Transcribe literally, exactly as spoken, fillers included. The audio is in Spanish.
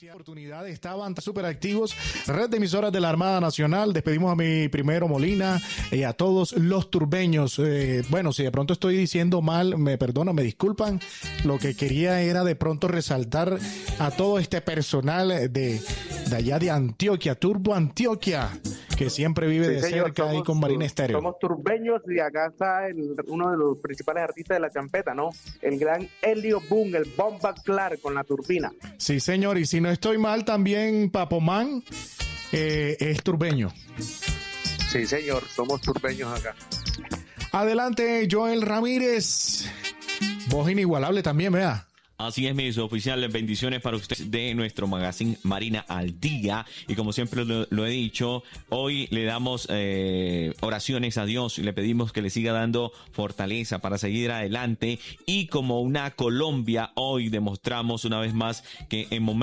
Oportunidad estaban súper activos. Red de emisoras de la Armada Nacional. Despedimos a mi primero Molina y a todos los turbeños. Eh, bueno, si de pronto estoy diciendo mal, me perdonan, me disculpan. Lo que quería era de pronto resaltar a todo este personal de, de allá de Antioquia, Turbo Antioquia, que siempre vive Sí, de señor, cerca somos, ahí con Marina Estéreo. Somos turbeños y acá está el, uno de los principales artistas de la champeta, ¿no? El gran Helio Boom, el Bomba Clark con la turbina. Sí, señor, y si no estoy mal, también Papomán eh, es turbeño. Sí, señor, somos turbeños acá. Adelante, Joel Ramírez. Voz inigualable también, vea. Así es, mis oficiales, bendiciones para ustedes de nuestro magazine Marina al Día. Y como siempre lo, lo he dicho, hoy le damos eh, oraciones a Dios y le pedimos que le siga dando fortaleza para seguir adelante. Y como una Colombia, hoy demostramos una vez más que en momentos